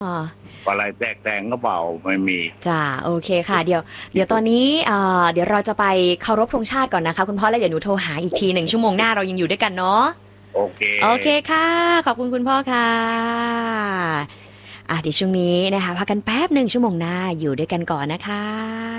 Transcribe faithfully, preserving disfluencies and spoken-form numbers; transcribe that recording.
อ๋ออะไรแทรกแซงก็เปล่าไม่มีจ้าโอเคค่ะเดี๋ยวเดี๋ยวตอนนี้เอ่อเดี๋ยวเราจะไปเคารพธงชาติก่อนนะคะคุณพ่อแล้วเดี๋ยวหนูโทรหาอีกทีหนึ่งชั่วโมงหน้าเรายังอยู่ด้วยกันเนาะโอเคโอเคค่ะขอบคุณคุณพ่อค่ะอ่ะเดี๋ยวช่วงนี้นะคะพักกันแป๊บหนึ่งชั่วโมงหน้าอยู่ด้วยกันก่อนนะคะ